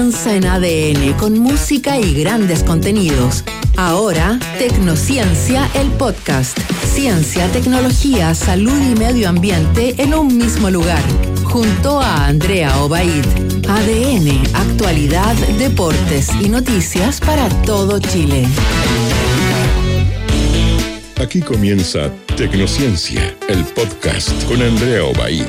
En ADN con música y grandes contenidos. Ahora, Tecnociencia, el podcast. Ciencia, tecnología, salud y medio ambiente en un mismo lugar. Junto a Andrea Obaid. ADN, actualidad, deportes y noticias para todo Chile. Aquí comienza Tecnociencia, el podcast con Andrea Obaid.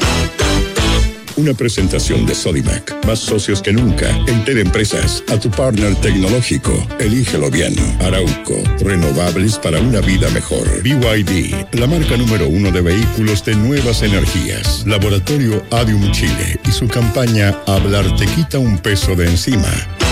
Una presentación de Sodimac. Más socios que nunca. Enter Empresas. A tu partner tecnológico. Elígelo bien. Arauco. Renovables para una vida mejor. BYD. La marca número 1 de vehículos de nuevas energías. Laboratorio Adium Chile. Y su campaña Hablar te quita un peso de encima.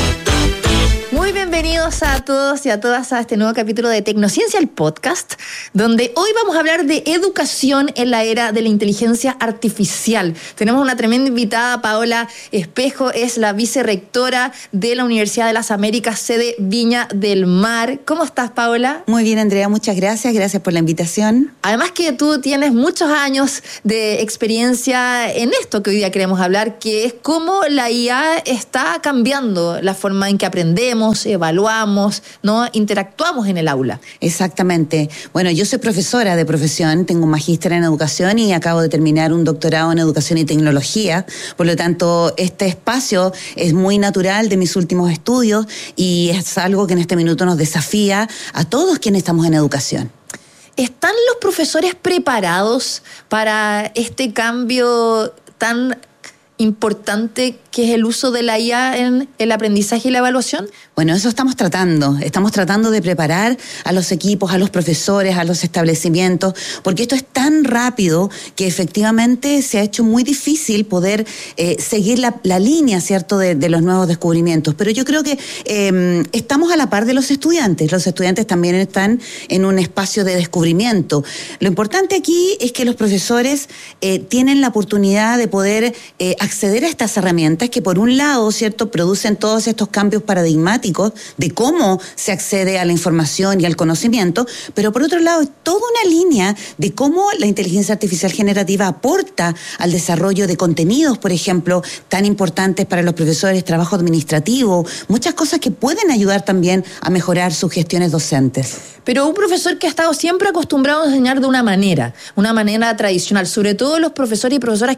Muy bienvenidos a todos y a todas a este nuevo capítulo de Tecnociencia, el podcast, donde hoy vamos a hablar de educación en la era de la inteligencia artificial. Tenemos una tremenda invitada, Paola Espejo, es la vicerrectora de la Universidad de las Américas, sede Viña del Mar. ¿Cómo estás, Paola? Muy bien, Andrea, muchas gracias por la invitación. Además que tú tienes muchos años de experiencia en esto que hoy día queremos hablar, que es cómo la IA está cambiando la forma en que aprendemos, evaluamos, ¿no? Interactuamos en el aula. Exactamente. Bueno, yo soy profesora de profesión, tengo un magíster en educación y acabo de terminar un doctorado en educación y tecnología. Por lo tanto, este espacio es muy natural de mis últimos estudios y es algo que en este minuto nos desafía a todos quienes estamos en educación. ¿Están los profesores preparados para este cambio tan importante que es el uso de la IA en el aprendizaje y la evaluación? Bueno, eso estamos tratando de preparar a los equipos, a los profesores, a los establecimientos, porque esto es tan rápido que efectivamente se ha hecho muy difícil poder seguir la línea, ¿cierto?, de los nuevos descubrimientos. Pero yo creo que estamos a la par de los estudiantes también están en un espacio de descubrimiento. Lo importante aquí es que los profesores tienen la oportunidad de poder acceder a estas herramientas que por un lado, ¿cierto?, producen todos estos cambios paradigmáticos de cómo se accede a la información y al conocimiento, pero por otro lado, toda una línea de cómo la inteligencia artificial generativa aporta al desarrollo de contenidos, por ejemplo, tan importantes para los profesores, trabajo administrativo, muchas cosas que pueden ayudar también a mejorar sus gestiones docentes. Pero un profesor que ha estado siempre acostumbrado a enseñar de una manera tradicional, sobre todo los profesores y profesoras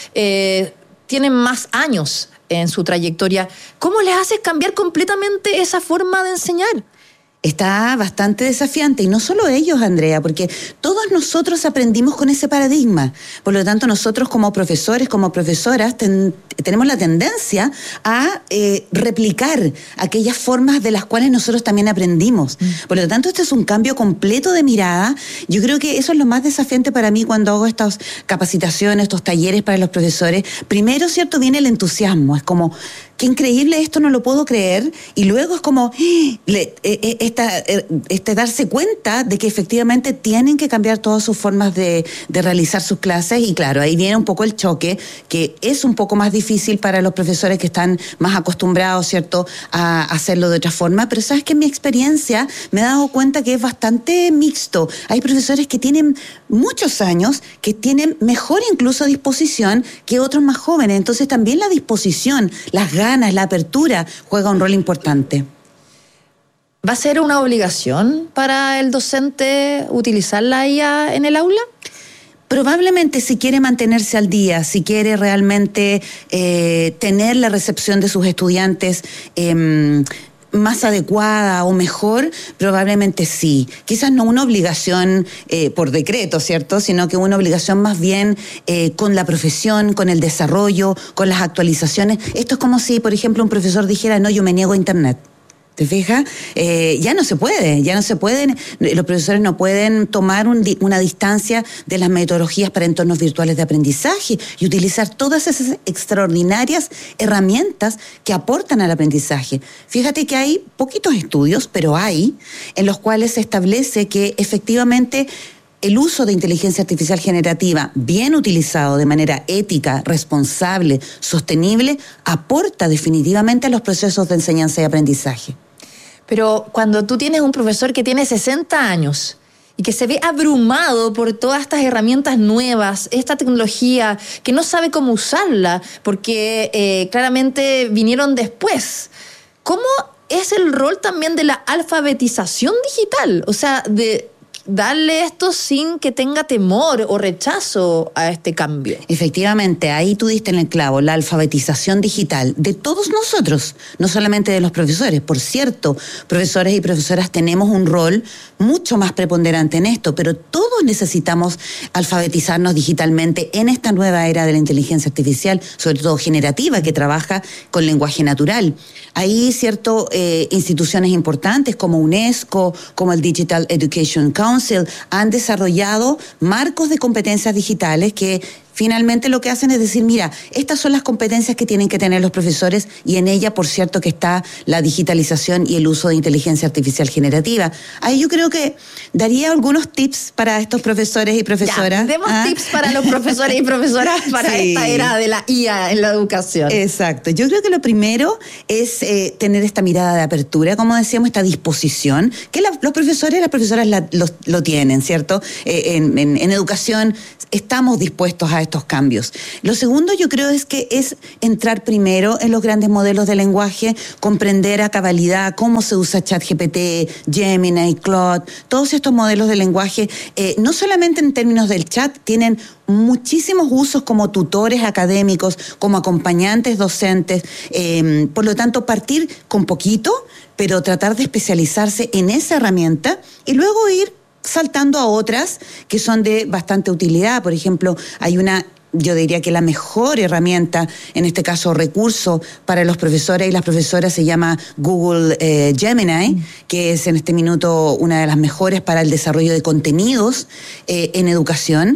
que tienen más años en su trayectoria, ¿cómo les haces cambiar completamente esa forma de enseñar? Está bastante desafiante, y no solo ellos, Andrea, porque todos nosotros aprendimos con ese paradigma. Por lo tanto, nosotros como profesores, como profesoras, tenemos la tendencia a replicar aquellas formas de las cuales nosotros también aprendimos. Por lo tanto, este es un cambio completo de mirada. Yo creo que eso es lo más desafiante para mí cuando hago estas capacitaciones, estos talleres para los profesores. Primero, ¿cierto?, viene el entusiasmo. Es como, qué increíble, esto no lo puedo creer. Y luego es como darse cuenta de que efectivamente tienen que cambiar todas sus formas de realizar sus clases. Y claro, ahí viene un poco el choque, que es un poco más difícil para los profesores que están más acostumbrados, ¿cierto?, a hacerlo de otra forma. Pero sabes que en mi experiencia me he dado cuenta que es bastante mixto. Hay profesores que tienen muchos años, que tienen mejor incluso disposición que otros más jóvenes. Entonces también la disposición, las ganas, la apertura juega un rol importante. ¿Va a ser una obligación para el docente utilizar la IA en el aula? Probablemente, si quiere mantenerse al día, si quiere realmente tener la recepción de sus estudiantes más adecuada o mejor, probablemente sí. Quizás no una obligación por decreto, ¿cierto?, sino que una obligación más bien con la profesión, con el desarrollo, con las actualizaciones. Esto es como si, por ejemplo, un profesor dijera, no, yo me niego a Internet. ¿Te fijas? Ya no se puede, los profesores no pueden tomar una distancia de las metodologías para entornos virtuales de aprendizaje y utilizar todas esas extraordinarias herramientas que aportan al aprendizaje. Fíjate que hay poquitos estudios, pero hay, en los cuales se establece que efectivamente el uso de inteligencia artificial generativa, bien utilizado de manera ética, responsable, sostenible, aporta definitivamente a los procesos de enseñanza y aprendizaje. Pero cuando tú tienes un profesor que tiene 60 años y que se ve abrumado por todas estas herramientas nuevas, esta tecnología, que no sabe cómo usarla, porque claramente vinieron después. ¿Cómo es el rol también de la alfabetización digital? O sea, de darle esto sin que tenga temor o rechazo a este cambio. Efectivamente, ahí tú diste en el clavo, la alfabetización digital de todos nosotros, no solamente de los profesores. Por cierto, profesores y profesoras tenemos un rol mucho más preponderante en esto, pero todos necesitamos alfabetizarnos digitalmente en esta nueva era de la inteligencia artificial, sobre todo generativa, que trabaja con lenguaje natural. Ahí, cierto, instituciones importantes como UNESCO, como el Digital Education Council, han desarrollado marcos de competencias digitales que finalmente lo que hacen es decir, mira, estas son las competencias que tienen que tener los profesores, y en ella, por cierto, que está la digitalización y el uso de inteligencia artificial generativa. Ahí yo creo que daría algunos tips para estos profesores y profesoras. Demos tips para los profesores y profesoras para esta era de la IA en la educación. Exacto. Yo creo que lo primero es tener esta mirada de apertura, como decíamos, esta disposición, que los profesores y las profesoras lo tienen, ¿cierto? En educación estamos dispuestos a estos cambios. Lo segundo, yo creo, es entrar primero en los grandes modelos de lenguaje, comprender a cabalidad cómo se usa ChatGPT, Gemini, Claude, todos estos modelos de lenguaje, no solamente en términos del chat, tienen muchísimos usos como tutores académicos, como acompañantes docentes. Por lo tanto, partir con poquito, pero tratar de especializarse en esa herramienta y luego ir saltando a otras que son de bastante utilidad. Por ejemplo, hay yo diría que la mejor herramienta, en este caso recurso para los profesores y las profesoras, se llama Google Gemini, que es en este minuto una de las mejores para el desarrollo de contenidos en educación.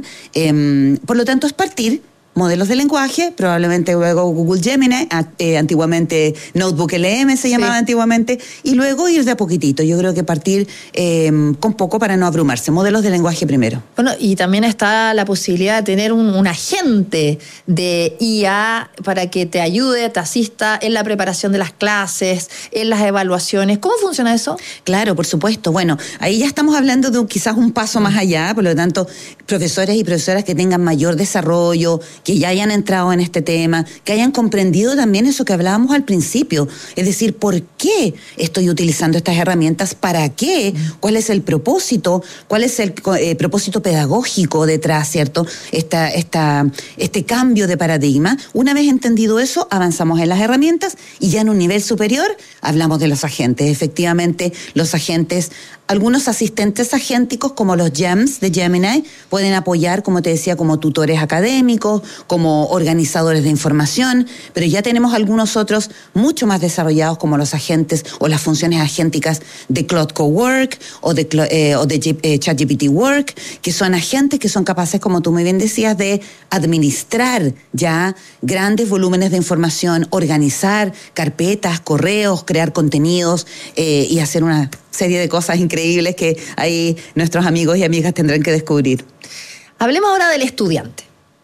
Por lo tanto, es partir modelos de lenguaje, probablemente luego Google Gemini, antiguamente Notebook LM se llamaba antiguamente, y luego ir de a poquitito. Yo creo que partir con poco para no abrumarse. Modelos de lenguaje primero. Bueno, y también está la posibilidad de tener un agente de IA para que te ayude, te asista en la preparación de las clases, en las evaluaciones. ¿Cómo funciona eso? Claro, por supuesto. Bueno, ahí ya estamos hablando de quizás un paso más allá, por lo tanto, profesores y profesoras que tengan mayor desarrollo, que ya hayan entrado en este tema, que hayan comprendido también eso que hablábamos al principio, es decir, ¿por qué estoy utilizando estas herramientas? ¿Para qué? ¿Cuál es el propósito? ¿Cuál es el propósito pedagógico detrás, cierto? Este cambio de paradigma. Una vez entendido eso, avanzamos en las herramientas y ya en un nivel superior hablamos de los agentes. Efectivamente, los agentes, algunos asistentes agénticos como los GEMS de Gemini pueden apoyar, como te decía, como tutores académicos, como organizadores de información, pero ya tenemos algunos otros mucho más desarrollados como los agentes o las funciones agénticas de Claude Cowork o de ChatGPT Work, que son agentes que son capaces, como tú muy bien decías, de administrar ya grandes volúmenes de información, organizar carpetas, correos, crear contenidos y hacer una serie de cosas increíbles que ahí nuestros amigos y amigas tendrán que descubrir. Hablemos ahora del estudiante.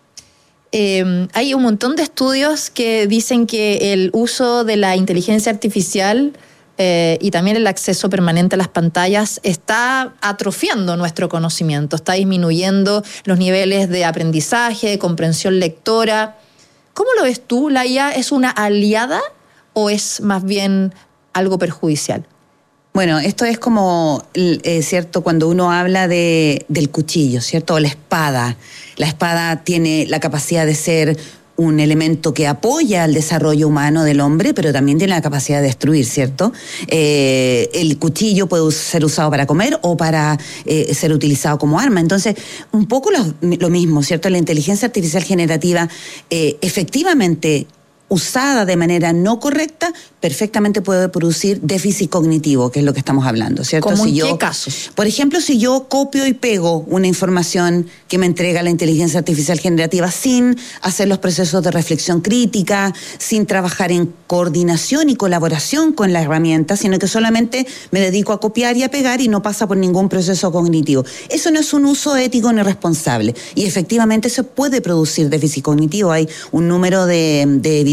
Hay un montón de estudios que dicen que el uso de la inteligencia artificial y también el acceso permanente a las pantallas está atrofiando nuestro conocimiento, está disminuyendo los niveles de aprendizaje, de comprensión lectora. ¿Cómo lo ves tú? ¿La IA es una aliada o es más bien algo perjudicial? Bueno, esto es como, ¿cierto? Cuando uno habla del cuchillo, ¿cierto? O la espada. La espada tiene la capacidad de ser un elemento que apoya al desarrollo humano del hombre, pero también tiene la capacidad de destruir, ¿cierto? El cuchillo puede ser usado para comer o para ser utilizado como arma. Entonces, un poco lo mismo, ¿cierto? La inteligencia artificial generativa efectivamente usada de manera no correcta, perfectamente puede producir déficit cognitivo, que es lo que estamos hablando, ¿cierto? ¿Cómo en qué casos? Por ejemplo, si yo copio y pego una información que me entrega la inteligencia artificial generativa sin hacer los procesos de reflexión crítica, sin trabajar en coordinación y colaboración con la herramienta, sino que solamente me dedico a copiar y a pegar y no pasa por ningún proceso cognitivo. Eso no es un uso ético ni responsable. Y efectivamente eso puede producir déficit cognitivo. Hay un número de evidencias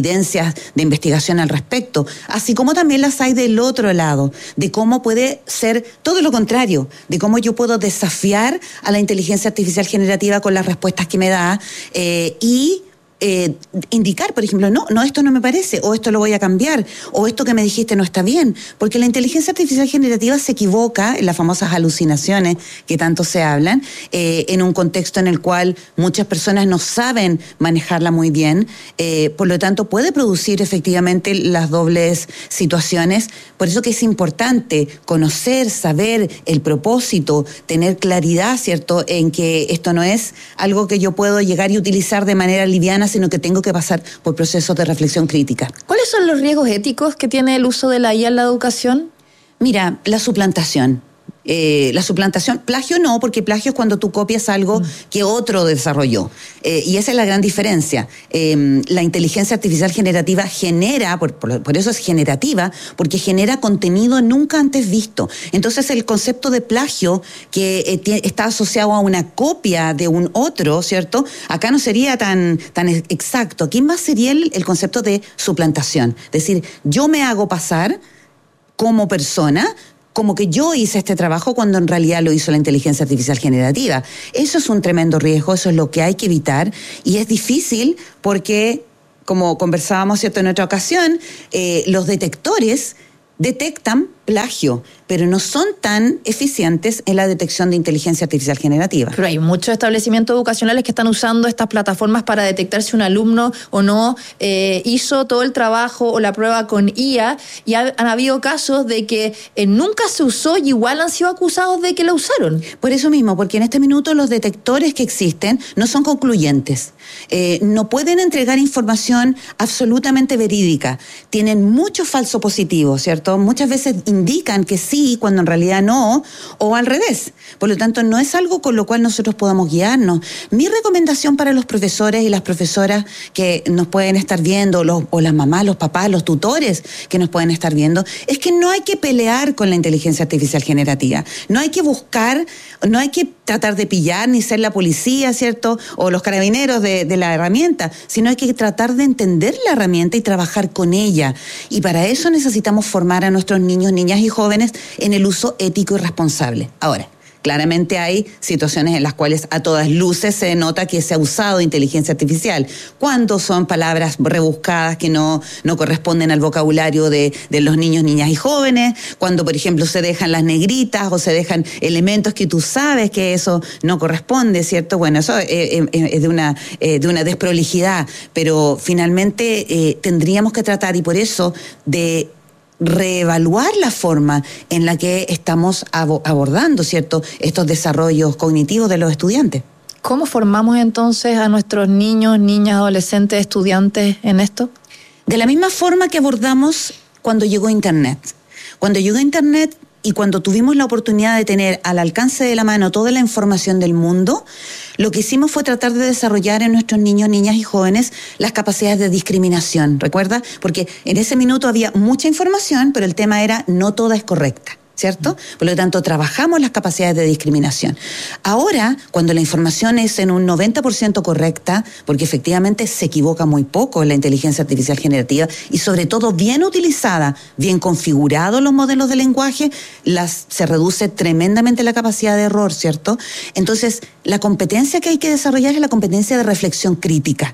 evidencias de investigación al respecto, así como también las hay del otro lado, de cómo puede ser todo lo contrario, de cómo yo puedo desafiar a la inteligencia artificial generativa con las respuestas que me da y indicar, por ejemplo, no, esto no me parece, o esto lo voy a cambiar, o esto que me dijiste no está bien, porque la inteligencia artificial generativa se equivoca en las famosas alucinaciones que tanto se hablan, en un contexto en el cual muchas personas no saben manejarla muy bien, por lo tanto puede producir efectivamente las dobles situaciones. Por eso que es importante conocer, saber el propósito, tener claridad, ¿cierto?, en que esto no es algo que yo puedo llegar y utilizar de manera liviana, sino que tengo que pasar por procesos de reflexión crítica. ¿Cuáles son los riesgos éticos que tiene el uso de la IA en la educación? Mira, la suplantación. Plagio no, porque plagio es cuando tú copias algo que otro desarrolló. Y esa es la gran diferencia. La inteligencia artificial generativa genera, por eso es generativa, porque genera contenido nunca antes visto. Entonces el concepto de plagio, que está asociado a una copia de un otro, ¿cierto? Acá no sería tan exacto. Aquí más sería el concepto de suplantación. Es decir, yo me hago pasar como persona, como que yo hice este trabajo cuando en realidad lo hizo la inteligencia artificial generativa. Eso es un tremendo riesgo, eso es lo que hay que evitar, y es difícil porque, como conversábamos, ¿cierto?, en otra ocasión, los detectores detectan plagio, pero no son tan eficientes en la detección de inteligencia artificial generativa. Pero hay muchos establecimientos educacionales que están usando estas plataformas para detectar si un alumno o no hizo todo el trabajo o la prueba con IA, y han habido casos de que nunca se usó y igual han sido acusados de que la usaron. Por eso mismo, porque en este minuto los detectores que existen no son concluyentes. No pueden entregar información absolutamente verídica. Tienen mucho falso positivo, ¿cierto? Muchas veces indican que sí, cuando en realidad no, o al revés. Por lo tanto, no es algo con lo cual nosotros podamos guiarnos. Mi recomendación para los profesores y las profesoras que nos pueden estar viendo, o las mamás, los papás, los tutores que nos pueden estar viendo, es que no hay que pelear con la inteligencia artificial generativa. No hay que buscar, no hay que tratar de pillar ni ser la policía, ¿cierto?, o los carabineros de la herramienta, sino hay que tratar de entender la herramienta y trabajar con ella. Y para eso necesitamos formar a nuestros niños, niñas y jóvenes en el uso ético y responsable. Ahora, claramente hay situaciones en las cuales a todas luces se nota que se ha usado inteligencia artificial, cuando son palabras rebuscadas que no corresponden al vocabulario de los niños, niñas y jóvenes, cuando, por ejemplo, se dejan las negritas o se dejan elementos que tú sabes que eso no corresponde, ¿cierto? Bueno, eso es de una desprolijidad, pero finalmente tendríamos que tratar, y por eso, de reevaluar la forma en la que estamos abordando, ¿cierto?, estos desarrollos cognitivos de los estudiantes. ¿Cómo formamos entonces a nuestros niños, niñas, adolescentes, estudiantes en esto? De la misma forma que abordamos cuando llegó Internet. Cuando llegó Internet y cuando tuvimos la oportunidad de tener al alcance de la mano toda la información del mundo, lo que hicimos fue tratar de desarrollar en nuestros niños, niñas y jóvenes las capacidades de discriminación, ¿recuerda? Porque en ese minuto había mucha información, pero el tema era no toda es correcta, ¿cierto? Por lo tanto, trabajamos las capacidades de discriminación. Ahora, cuando la información es en un 90% correcta, porque efectivamente se equivoca muy poco en la inteligencia artificial generativa, y sobre todo bien utilizada, bien configurados los modelos de lenguaje, se reduce tremendamente la capacidad de error, ¿cierto? Entonces, la competencia que hay que desarrollar es la competencia de reflexión crítica.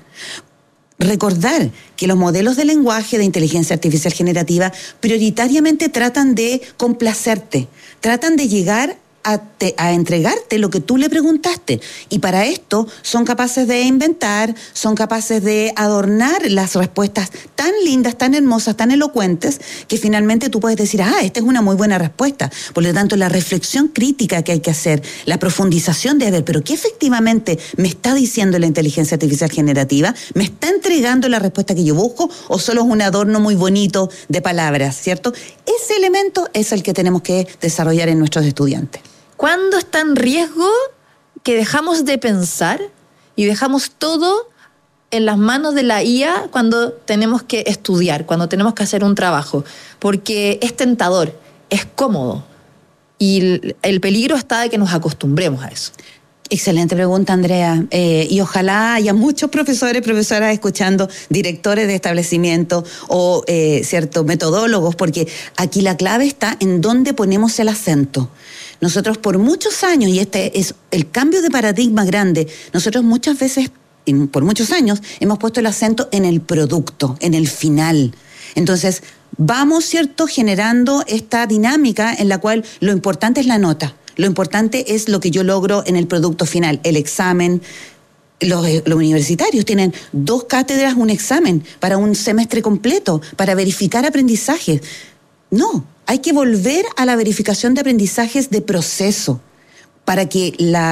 Recordar que los modelos de lenguaje de inteligencia artificial generativa prioritariamente tratan de complacerte, tratan de llegar a entregarte lo que tú le preguntaste, y para esto son capaces de inventar, son capaces de adornar las respuestas tan lindas, tan hermosas, tan elocuentes, que finalmente tú puedes decir, esta es una muy buena respuesta. Por lo tanto, la reflexión crítica que hay que hacer, la profundización de ver, pero ¿qué efectivamente me está diciendo la inteligencia artificial generativa? ¿Me está entregando la respuesta que yo busco, o solo es un adorno muy bonito de palabras, ¿cierto? Ese elemento es el que tenemos que desarrollar en nuestros estudiantes. ¿Cuándo está en riesgo que dejamos de pensar y dejamos todo en las manos de la IA cuando tenemos que estudiar, cuando tenemos que hacer un trabajo? Porque es tentador, es cómodo, y el peligro está de que nos acostumbremos a eso. Excelente pregunta, Andrea. Y ojalá haya muchos profesores, profesoras escuchando, directores de establecimiento o metodólogos, porque aquí la clave está en dónde ponemos el acento. Nosotros por muchos años, y este es el cambio de paradigma grande, nosotros muchas veces, y por muchos años, hemos puesto el acento en el producto, en el final. Entonces, vamos, generando esta dinámica en la cual lo importante es la nota. Lo importante es lo que yo logro en el producto final, el examen. Los universitarios tienen 2 cátedras, un examen para un semestre completo, para verificar aprendizajes. No, hay que volver a la verificación de aprendizajes de proceso, para que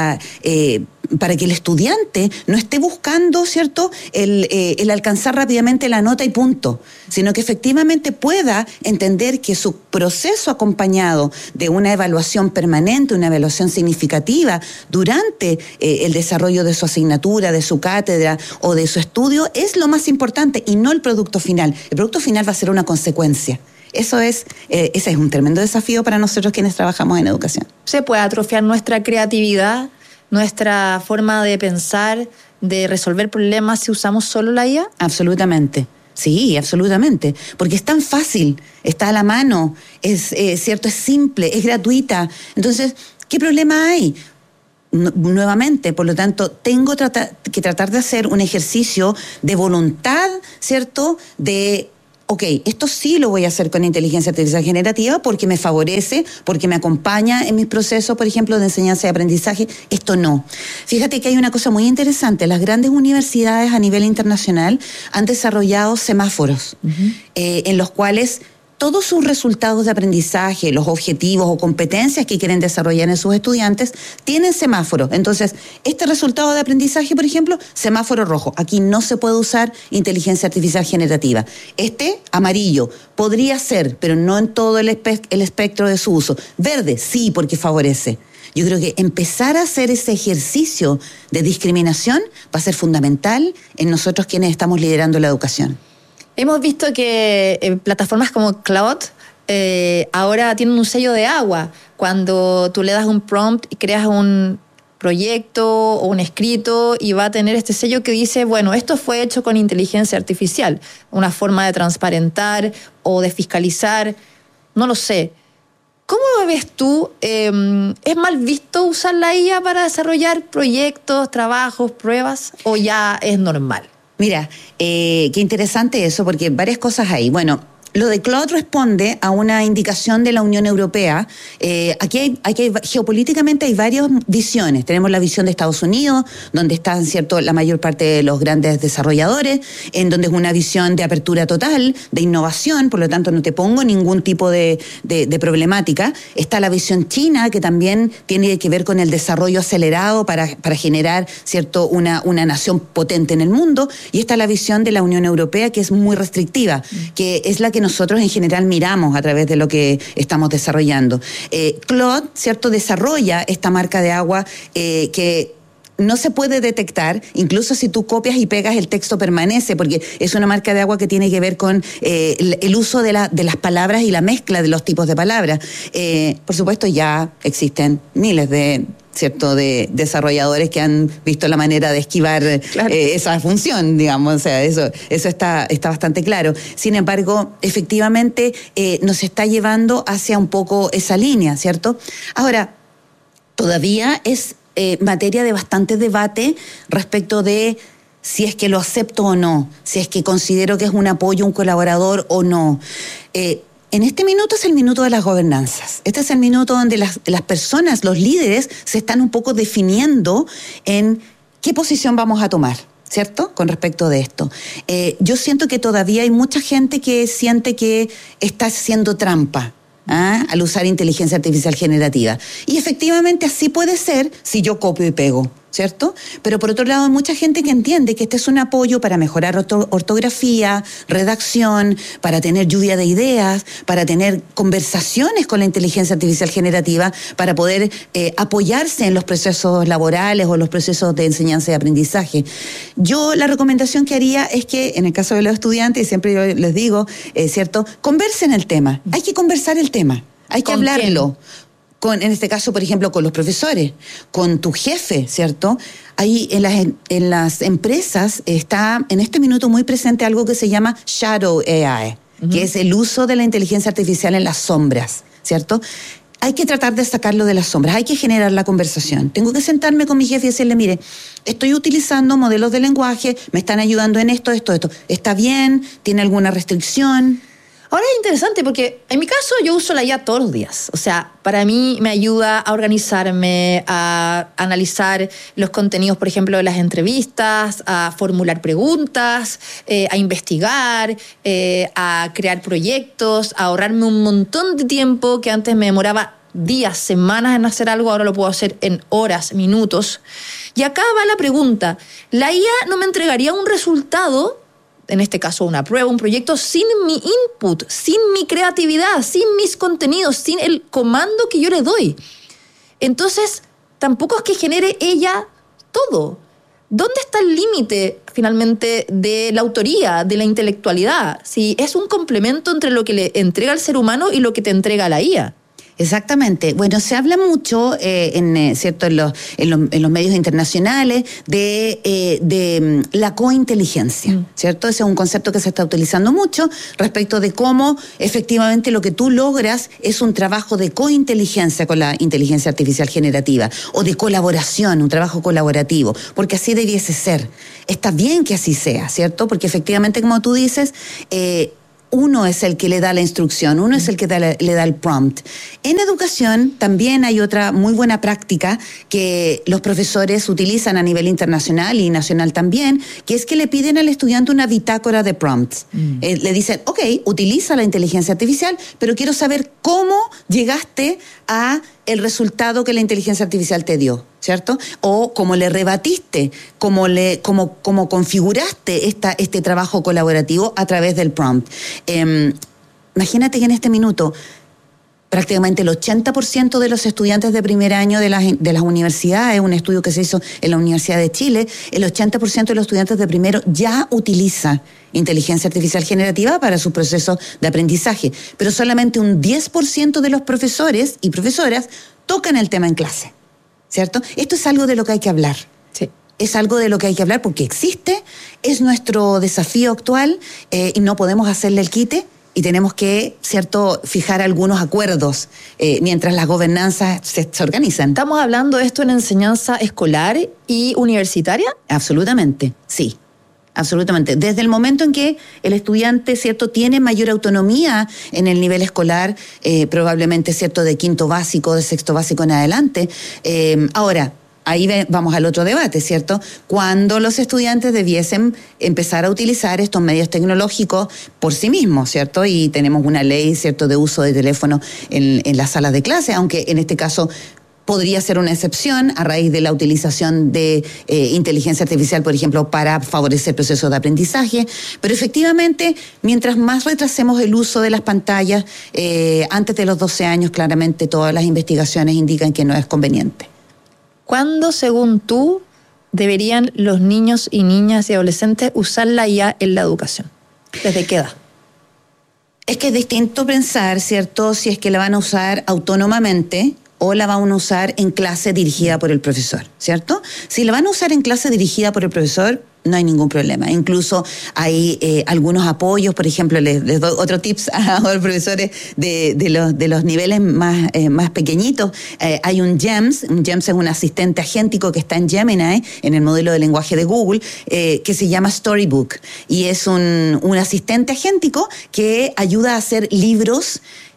el estudiante no esté buscando, ¿cierto?, el alcanzar rápidamente la nota y punto, sino que efectivamente pueda entender que su proceso acompañado de una evaluación permanente, una evaluación significativa durante el desarrollo de su asignatura, de su cátedra o de su estudio es lo más importante y no el producto final. El producto final va a ser una consecuencia. Ese es un tremendo desafío para nosotros quienes trabajamos en educación. ¿Se puede atrofiar nuestra creatividad, nuestra forma de pensar, de resolver problemas si usamos solo la IA? Absolutamente. Sí, absolutamente. Porque es tan fácil, está a la mano, es simple, es gratuita. Entonces, ¿qué problema hay? Nuevamente, por lo tanto, tengo que tratar de hacer un ejercicio de voluntad, ¿cierto?, de esto sí lo voy a hacer con inteligencia artificial generativa porque me favorece, porque me acompaña en mis procesos, por ejemplo, de enseñanza y aprendizaje. Esto no. Fíjate que hay una cosa muy interesante. Las grandes universidades a nivel internacional han desarrollado semáforos en los cuales todos sus resultados de aprendizaje, los objetivos o competencias que quieren desarrollar en sus estudiantes, tienen semáforos. Entonces, este resultado de aprendizaje, por ejemplo, semáforo rojo. Aquí no se puede usar inteligencia artificial generativa. Amarillo, podría ser, pero no en todo el espectro de su uso. Verde, sí, porque favorece. Yo creo que empezar a hacer ese ejercicio de discriminación va a ser fundamental en nosotros quienes estamos liderando la educación. Hemos visto que plataformas como Claude ahora tienen un sello de agua. Cuando tú le das un prompt y creas un proyecto o un escrito y va a tener este sello que dice, bueno, esto fue hecho con inteligencia artificial. Una forma de transparentar o de fiscalizar, no lo sé. ¿Cómo ves tú? ¿Es mal visto usar la IA para desarrollar proyectos, trabajos, pruebas o ya es normal? Mira, qué interesante eso, porque varias cosas hay. Bueno, lo de Claude responde a una indicación de la Unión Europea. Aquí geopolíticamente hay varias visiones. Tenemos la visión de Estados Unidos, donde están, ¿cierto?, la mayor parte de los grandes desarrolladores, en donde es una visión de apertura total, de innovación, por lo tanto no te pongo ningún tipo de problemática. Está la visión china, que también tiene que ver con el desarrollo acelerado para generar, ¿cierto?, una nación potente en el mundo. Y está la visión de la Unión Europea, que es muy restrictiva, que es la que nosotros en general miramos a través de lo que estamos desarrollando. Claude, ¿cierto?, desarrolla esta marca de agua que no se puede detectar, incluso si tú copias y pegas el texto permanece, porque es una marca de agua que tiene que ver con el uso de las palabras y la mezcla de los tipos de palabras. Por supuesto, ya existen miles de desarrolladores que han visto la manera de esquivar esa función, digamos, o sea, eso está bastante claro. Sin embargo, efectivamente nos está llevando hacia un poco esa línea, ¿cierto? Ahora, todavía es materia de bastante debate respecto de si es que lo acepto o no, si es que considero que es un apoyo, un colaborador o no. En este minuto es el minuto de las gobernanzas. Este es el minuto donde las personas, los líderes, se están un poco definiendo en qué posición vamos a tomar, ¿cierto?, con respecto de esto. Yo siento que todavía hay mucha gente que siente que está haciendo trampa al usar inteligencia artificial generativa. Y efectivamente así puede ser si yo copio y pego, ¿cierto? Pero por otro lado hay mucha gente que entiende que este es un apoyo para mejorar ortografía, redacción, para tener lluvia de ideas, para tener conversaciones con la inteligencia artificial generativa, para poder apoyarse en los procesos laborales o los procesos de enseñanza y aprendizaje. Yo la recomendación que haría es que, en el caso de los estudiantes, y siempre yo les digo, ¿cierto?, conversen el tema. Hay que conversar el tema, hay que hablarlo. en este caso, por ejemplo, con los profesores, con tu jefe, ¿cierto? Ahí en las empresas está en este minuto muy presente algo que se llama Shadow AI, que es el uso de la inteligencia artificial en las sombras, ¿cierto? Hay que tratar de sacarlo de las sombras, hay que generar la conversación. Tengo que sentarme con mi jefe y decirle, mire, estoy utilizando modelos de lenguaje, me están ayudando en esto. ¿Está bien? ¿Tiene alguna restricción? Ahora es interesante porque en mi caso yo uso la IA todos los días. O sea, para mí me ayuda a organizarme, a analizar los contenidos, por ejemplo, de las entrevistas, a formular preguntas, a investigar, a crear proyectos, a ahorrarme un montón de tiempo que antes me demoraba días, semanas en hacer algo, ahora lo puedo hacer en horas, minutos. Y acá va la pregunta, ¿la IA no me entregaría un resultado, en este caso una prueba, un proyecto, sin mi input, sin mi creatividad, sin mis contenidos, sin el comando que yo le doy? Entonces, tampoco es que genere ella todo. ¿Dónde está el límite, finalmente, de la autoría, de la intelectualidad? Si es un complemento entre lo que le entrega el ser humano y lo que te entrega la IA. Exactamente. Bueno, se habla mucho ¿cierto? en los medios internacionales de la cointeligencia, ¿cierto? Ese es un concepto que se está utilizando mucho respecto de cómo efectivamente lo que tú logras es un trabajo de cointeligencia con la inteligencia artificial generativa o de colaboración, un trabajo colaborativo, porque así debiese ser. Está bien que así sea, ¿cierto? Porque efectivamente, como tú dices, uno es el que le da la instrucción, uno es el que le da el prompt. En educación también hay otra muy buena práctica que los profesores utilizan a nivel internacional y nacional también, que es que le piden al estudiante una bitácora de prompts. Le dicen, ok, utiliza la inteligencia artificial, pero quiero saber cómo llegaste a el resultado que la inteligencia artificial te dio, ¿cierto? O cómo le rebatiste, cómo configuraste este trabajo colaborativo a través del prompt. Imagínate que en este minuto prácticamente el 80% de los estudiantes de primer año de las universidades, un estudio que se hizo en la Universidad de Chile, el 80% de los estudiantes de primero ya utiliza inteligencia artificial generativa para su proceso de aprendizaje, pero solamente un 10% de los profesores y profesoras tocan el tema en clase, ¿cierto? Esto es algo de lo que hay que hablar. Sí. Es algo de lo que hay que hablar porque existe, es nuestro desafío actual y no podemos hacerle el quite. Y tenemos que, ¿cierto?, fijar algunos acuerdos mientras las gobernanzas se organizan. ¿Estamos hablando de esto en enseñanza escolar y universitaria? Absolutamente, sí. Absolutamente. Desde el momento en que el estudiante, ¿cierto?, tiene mayor autonomía en el nivel escolar, probablemente, ¿cierto?, de quinto básico, de sexto básico en adelante. Ahora, ahí vamos al otro debate, ¿cierto? Cuando los estudiantes debiesen empezar a utilizar estos medios tecnológicos por sí mismos, ¿cierto? Y tenemos una ley, ¿cierto?, de uso de teléfono en las salas de clase, aunque en este caso podría ser una excepción a raíz de la utilización de inteligencia artificial, por ejemplo, para favorecer procesos de aprendizaje. Pero efectivamente, mientras más retrasemos el uso de las pantallas, antes de los 12 años, claramente todas las investigaciones indican que no es conveniente. ¿Cuándo, según tú, deberían los niños y niñas y adolescentes usar la IA en la educación? ¿Desde qué edad? Es que es distinto pensar, ¿cierto?, si es que la van a usar autónomamente o la van a usar en clase dirigida por el profesor, ¿cierto? Si la van a usar en clase dirigida por el profesor, no hay ningún problema. Incluso hay algunos apoyos, por ejemplo, les doy otro tips a los profesores de los niveles más pequeñitos. Hay un GEMS es un asistente agéntico que está en Gemini, en el modelo de lenguaje de Google, que se llama Storybook. Y es un asistente agéntico que ayuda a hacer libros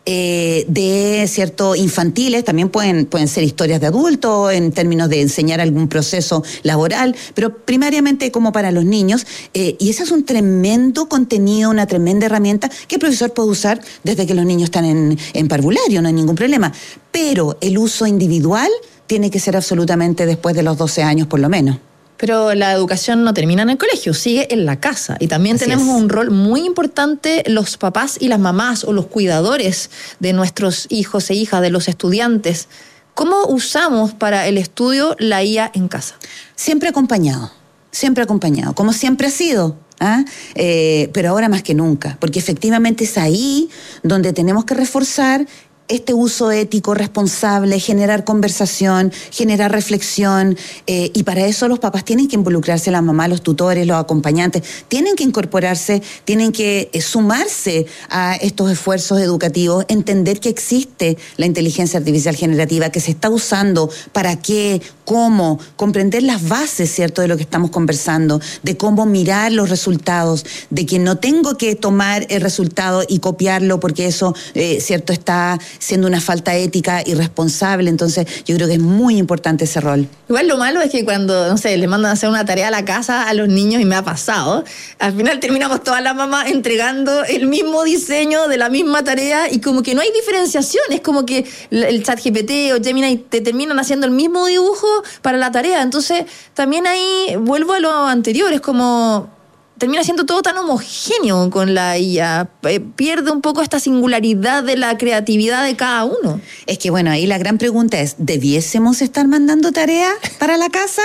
cierto infantiles, también pueden ser historias de adultos en términos de enseñar algún proceso laboral, pero primariamente como para los niños, y ese es un tremendo contenido, una tremenda herramienta que el profesor puede usar desde que los niños están en parvulario, no hay ningún problema, pero el uso individual tiene que ser absolutamente después de los 12 años por lo menos. Pero la educación no termina en el colegio, sigue en la casa. Y también tenemos un rol muy importante los papás y las mamás o los cuidadores de nuestros hijos e hijas, de los estudiantes. ¿Cómo usamos para el estudio la IA en casa? Siempre acompañado, como siempre ha sido. Pero ahora más que nunca, porque efectivamente es ahí donde tenemos que reforzar este uso ético, responsable, generar conversación, generar reflexión, y para eso los papás tienen que involucrarse, las mamás, los tutores, los acompañantes, tienen que incorporarse, tienen que sumarse a estos esfuerzos educativos, entender que existe la inteligencia artificial generativa, que se está usando, para qué, cómo, comprender las bases, ¿cierto?, de lo que estamos conversando, de cómo mirar los resultados, de que no tengo que tomar el resultado y copiarlo porque eso, ¿cierto?, está siendo una falta ética y responsable. Entonces yo creo que es muy importante ese rol. Igual lo malo es que cuando, no sé, le mandan a hacer una tarea a la casa a los niños, y me ha pasado, al final terminamos todas las mamás entregando el mismo diseño de la misma tarea, y como que no hay diferenciación, es como que el ChatGPT o Gemini te terminan haciendo el mismo dibujo para la tarea. Entonces también ahí vuelvo a lo anterior, es como termina siendo todo tan homogéneo con la IA, pierde un poco esta singularidad de la creatividad de cada uno. Es que bueno, ahí la gran pregunta es, ¿debiésemos estar mandando tareas para la casa?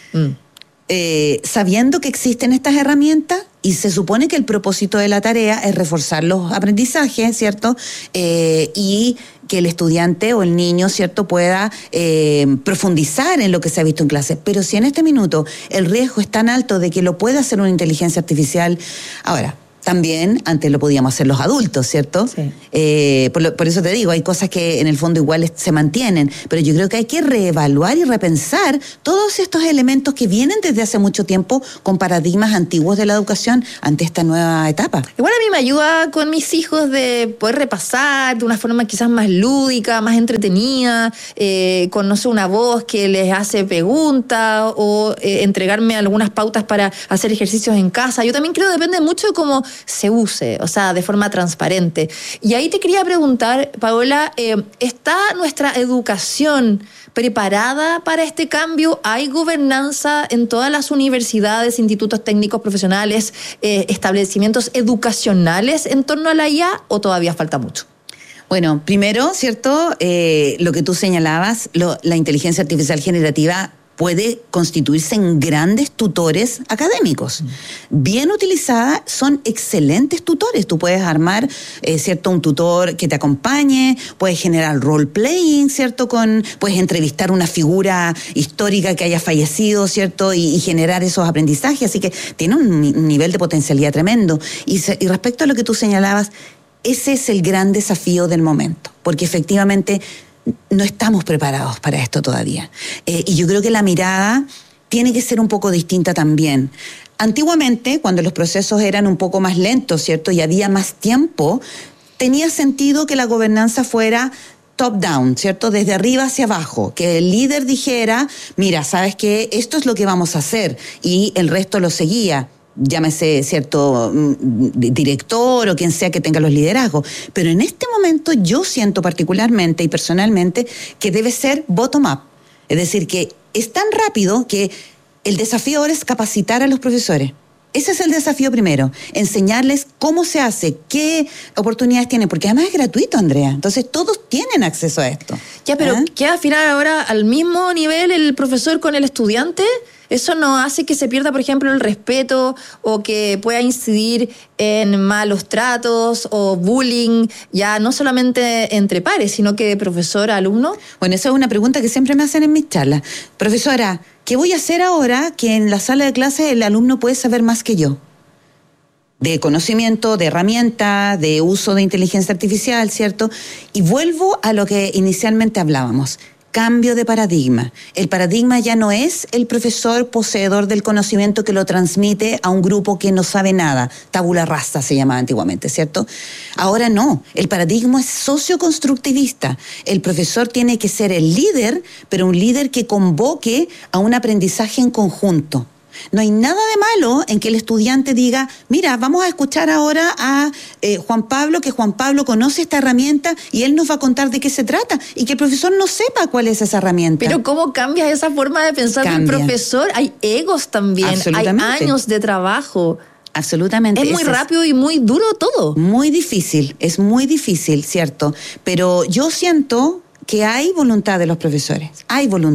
Sabiendo que existen estas herramientas, y se supone que el propósito de la tarea es reforzar los aprendizajes, ¿cierto? Y que el estudiante o el niño, ¿cierto?, pueda profundizar en lo que se ha visto en clase. Pero si en este minuto el riesgo es tan alto de que lo pueda hacer una inteligencia artificial, ahora, también antes lo podíamos hacer los adultos, ¿cierto? Sí. Por eso te digo, hay cosas que en el fondo igual se mantienen, pero yo creo que hay que reevaluar y repensar todos estos elementos que vienen desde hace mucho tiempo con paradigmas antiguos de la educación ante esta nueva etapa. Igual a mí me ayuda con mis hijos de poder repasar de una forma quizás más lúdica, más entretenida, con, no sé, una voz que les hace preguntas, o entregarme algunas pautas para hacer ejercicios en casa. Yo también creo que depende mucho de cómo se use, o sea, de forma transparente. Y ahí te quería preguntar, Paola, ¿está nuestra educación preparada para este cambio? ¿Hay gobernanza en todas las universidades, institutos técnicos profesionales, establecimientos educacionales en torno a la IA, o todavía falta mucho? Bueno, primero, ¿cierto? Lo que tú señalabas, la inteligencia artificial generativa puede constituirse en grandes tutores académicos. Bien utilizada, son excelentes tutores. Tú puedes armar, ¿cierto?, un tutor que te acompañe, puedes generar role-playing, ¿cierto?, puedes entrevistar una figura histórica que haya fallecido, ¿cierto?, y generar esos aprendizajes. Así que tiene un nivel de potencialidad tremendo. Y respecto a lo que tú señalabas, ese es el gran desafío del momento, porque efectivamente no estamos preparados para esto todavía. Y yo creo que la mirada tiene que ser un poco distinta también. Antiguamente, cuando los procesos eran un poco más lentos, ¿cierto?, y había más tiempo, tenía sentido que la gobernanza fuera top-down, ¿cierto?, desde arriba hacia abajo, que el líder dijera, mira, ¿sabes qué? Esto es lo que vamos a hacer, y el resto lo seguía. Llámese, ¿cierto?, director o quien sea que tenga los liderazgos. Pero en este momento yo siento particularmente y personalmente que debe ser bottom-up. Es decir, que es tan rápido que el desafío ahora es capacitar a los profesores. Ese es el desafío primero, enseñarles cómo se hace, qué oportunidades tienen, porque además es gratuito, Andrea. Entonces todos tienen acceso a esto. Ya, pero ¿queda al final ahora al mismo nivel el profesor con el estudiante? ¿Eso no hace que se pierda, por ejemplo, el respeto, o que pueda incidir en malos tratos o bullying, ya no solamente entre pares, sino que de profesor a alumno? Bueno, esa es una pregunta que siempre me hacen en mis charlas. Profesora, ¿qué voy a hacer ahora que en la sala de clases el alumno puede saber más que yo? De conocimiento, de herramienta, de uso de inteligencia artificial, ¿cierto? Y vuelvo a lo que inicialmente hablábamos. Cambio de paradigma. El paradigma ya no es el profesor poseedor del conocimiento que lo transmite a un grupo que no sabe nada. Tabula rasa se llamaba antiguamente, ¿cierto? Ahora no. El paradigma es socioconstructivista. El profesor tiene que ser el líder, pero un líder que convoque a un aprendizaje en conjunto. No hay nada de malo en que el estudiante diga, mira, vamos a escuchar ahora a Juan Pablo, que Juan Pablo conoce esta herramienta y él nos va a contar de qué se trata, y que el profesor no sepa cuál es esa herramienta. Pero ¿cómo cambias esa forma de pensar del profesor? Hay egos también, hay años de trabajo. Absolutamente. Es muy rápido y muy duro todo. Muy difícil, es muy difícil, ¿cierto? Pero yo siento que hay voluntad de los profesores, hay voluntad.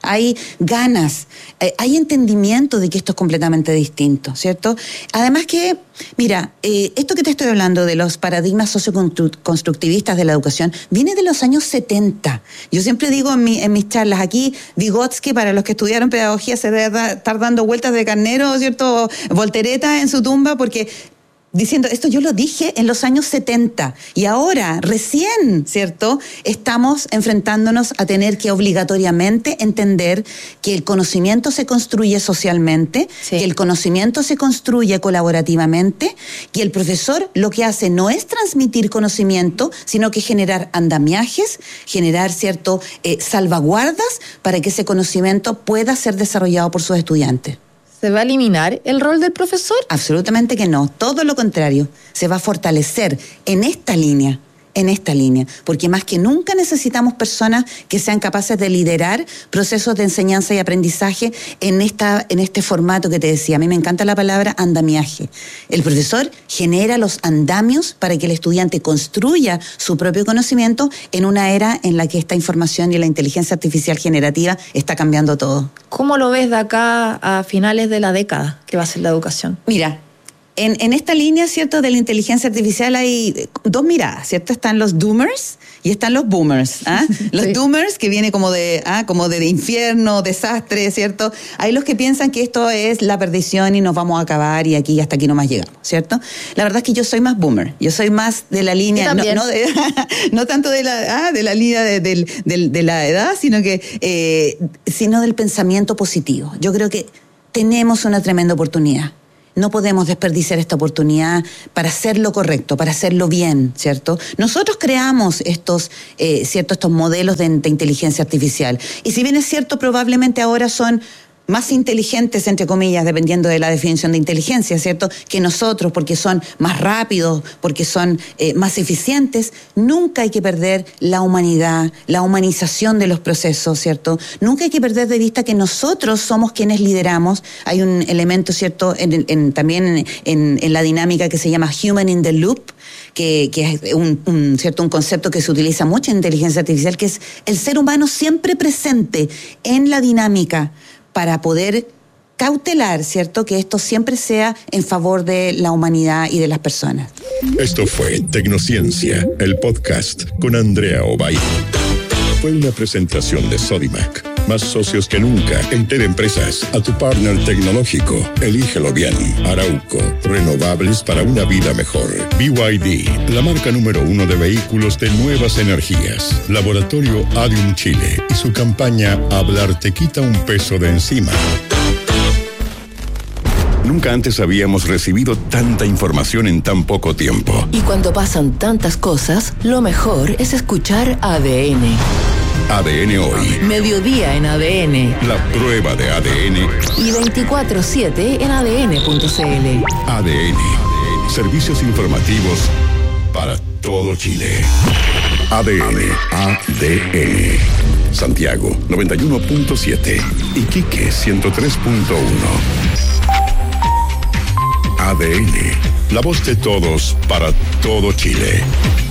hay ganas, hay entendimiento de que esto es completamente distinto, ¿cierto? Además que, mira, esto que te estoy hablando de los paradigmas socioconstructivistas de la educación viene de los años 70. Yo siempre digo en mis charlas aquí, Vygotsky, para los que estudiaron pedagogía, se debe estar dando vueltas de carnero, ¿cierto? Voltereta en su tumba, porque diciendo, esto yo lo dije en los años 70 y ahora, recién, ¿cierto? Estamos enfrentándonos a tener que obligatoriamente entender que el conocimiento se construye socialmente, sí, que el conocimiento se construye colaborativamente, que el profesor lo que hace no es transmitir conocimiento, sino que generar andamiajes, generar, ¿cierto?, salvaguardas para que ese conocimiento pueda ser desarrollado por sus estudiantes. ¿Se va a eliminar el rol del profesor? Absolutamente que no, todo lo contrario, se va a fortalecer en esta línea, porque más que nunca necesitamos personas que sean capaces de liderar procesos de enseñanza y aprendizaje en este formato que te decía. A mí me encanta la palabra andamiaje. El profesor genera los andamios para que el estudiante construya su propio conocimiento en una era en la que esta información y la inteligencia artificial generativa está cambiando todo. ¿Cómo lo ves de acá a finales de la década que va a ser la educación? Mira, en esta línea, ¿cierto?, de la inteligencia artificial hay dos miradas, ¿cierto? Están los doomers y están los boomers, ¿ah? Los sí, doomers, que viene como de infierno, desastre, ¿cierto? Hay los que piensan que esto es la perdición y nos vamos a acabar y aquí hasta aquí nomás llegamos, ¿cierto? La verdad es que yo soy más boomer, yo soy más de la línea, no tanto de la línea de la edad, sino del pensamiento positivo. Yo creo que tenemos una tremenda oportunidad. No podemos desperdiciar esta oportunidad para hacer lo correcto, para hacerlo bien, ¿cierto? Nosotros creamos estos modelos de inteligencia artificial. Y si bien es cierto, probablemente ahora son más inteligentes, entre comillas, dependiendo de la definición de inteligencia, ¿cierto?, que nosotros, porque son más rápidos, porque son más eficientes, nunca hay que perder la humanidad, la humanización de los procesos, ¿cierto? Nunca hay que perder de vista que nosotros somos quienes lideramos. Hay un elemento, ¿cierto?, también en la dinámica que se llama human in the loop, que es un concepto que se utiliza mucho en inteligencia artificial, que es el ser humano siempre presente en la dinámica, para poder cautelar, ¿cierto?, que esto siempre sea en favor de la humanidad y de las personas. Esto fue Tecnociencia, el podcast con Andrea Obaid. Fue una presentación de Sodimac. Más socios que nunca. Enter Empresas, a tu partner tecnológico. Elígelo bien. Arauco, renovables para una vida mejor. BYD, la marca número 1 de vehículos de nuevas energías. Laboratorio Adium Chile y su campaña Hablar te quita un peso de encima. Nunca antes habíamos recibido tanta información en tan poco tiempo. Y cuando pasan tantas cosas, lo mejor es escuchar ADN. ADN Hoy. Mediodía en ADN. La prueba de ADN. Y 24/7 en ADN.cl. ADN. Servicios informativos para todo Chile. ADN. Santiago 91.7. Iquique 103.1. ADN. La voz de todos para todo Chile.